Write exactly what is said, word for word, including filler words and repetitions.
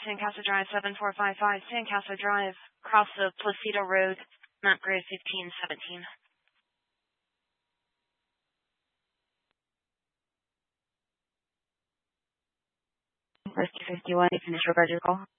Sandcastle Drive, seven four five five, Sandcastle Drive, across the Placido Road, Mount Grave, fifteen seventeen. Rescue fifty-one, you can disregard your call.